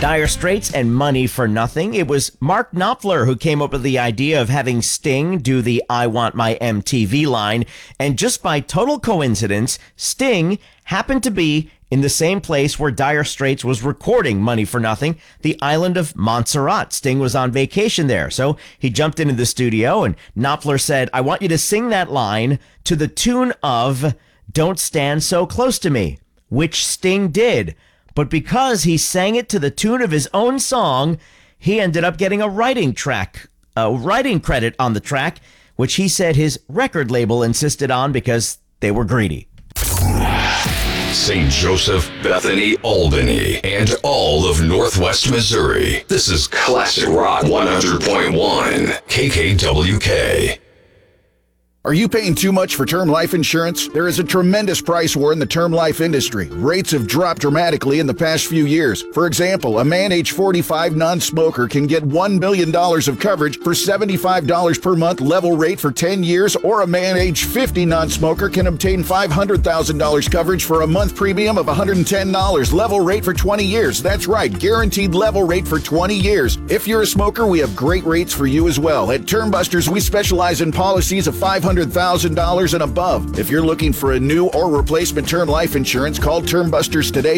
Dire Straits and Money for Nothing. It was Mark Knopfler who came up with the idea of having Sting do the I Want My MTV line. And just by total coincidence, Sting happened to be in the same place where Dire Straits was recording Money for Nothing, the island of Montserrat. Sting was on vacation there. So he jumped into the studio and Knopfler said, I want you to sing that line to the tune of Don't Stand So Close to Me, which Sting did. But because he sang it to the tune of his own song, he ended up getting a writing credit on the track, which he said his record label insisted on because they were greedy. St. Joseph, Bethany, Albany, and all of Northwest Missouri. This is Classic Rock 100.1 KKWK. Are you paying too much for term life insurance? There is a tremendous price war in the term life industry. Rates have dropped dramatically in the past few years. For example, a man age 45 non-smoker can get $1 million of coverage for $75 per month level rate for 10 years, or a man age 50 non-smoker can obtain $500,000 coverage for a month premium of $110 level rate for 20 years. That's right, guaranteed level rate for 20 years. If you're a smoker, we have great rates for you as well. At Term Busters, we specialize in policies of $500,000 and above. If you're looking for a new or replacement term life insurance, call Term Busters today,